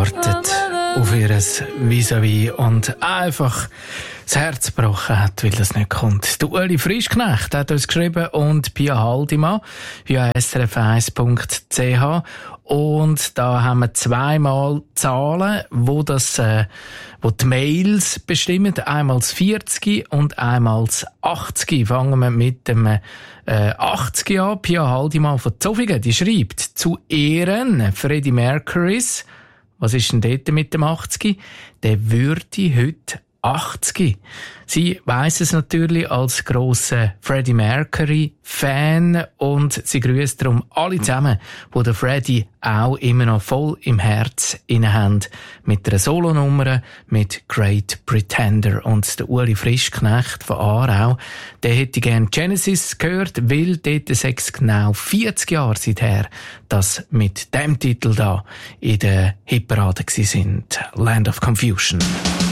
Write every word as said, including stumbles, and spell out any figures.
wartet auf ihr Vis-à-vis und einfach das Herz gebrochen hat, weil das nicht kommt. Der Uli Frischknecht hat uns geschrieben und Pia Haldimann via s r f eins punkt c h. Und da haben wir zweimal Zahlen, wo das, äh, wo die Mails bestimmen. Einmal das vierzig und einmal das achtzig. Fangen wir mit dem äh, achtzig an. Pia Haldimann von Zofingen, die schreibt: Zu Ehren Freddie Mercurys. Was ist denn dort mit dem achtzig? Der würde heute achtzig. Sie weiss es natürlich als grosser Freddie Mercury-Fan und sie grüßt darum alle zusammen, die den Freddie auch immer noch voll im Herz inne haben, mit einer Solonummer mit Great Pretender. Und der Uli Frischknecht von Aarau, der hätte gerne Genesis gehört, weil dort sechs genau vierzig Jahre seither, dass mit dem Titel da in der Hitparade gsi sind. Land of Confusion.